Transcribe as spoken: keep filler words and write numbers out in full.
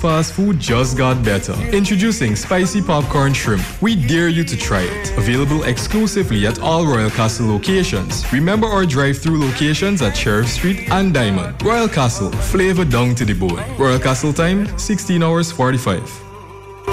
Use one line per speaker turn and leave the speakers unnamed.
fast food just got better. Introducing Spicy Popcorn Shrimp. We dare you to try it. Available exclusively at all Royal Castle locations. Remember our drive-thru locations at Sheriff Street and Diamond. Royal Castle, flavor down to the bone. Royal Castle time, sixteen hours forty-five.